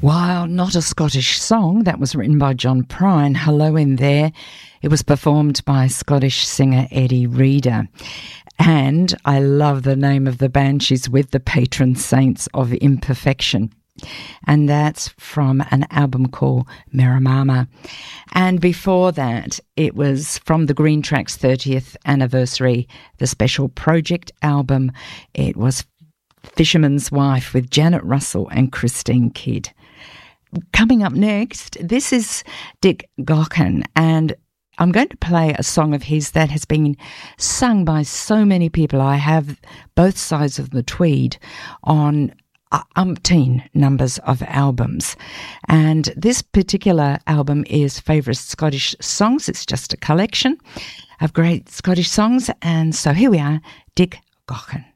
While not a Scottish song, that was written by John Prine, Hello in There. It was performed by Scottish singer Eddie Reader. And I love the name of the band. She's with the patron saints of imperfection. And that's from an album called Miramama. And before that, it was from the Green Tracks 30th anniversary, the special project album. It was Fisherman's Wife with Janet Russell and Christine Kidd. Coming up next, this is Dick Gaughan, and I'm going to play a song of his that has been sung by so many people. I have both sides of the Tweed on umpteen numbers of albums, and this particular album is Favourite Scottish Songs. It's just a collection of great Scottish songs, and so here we are, Dick Gaughan.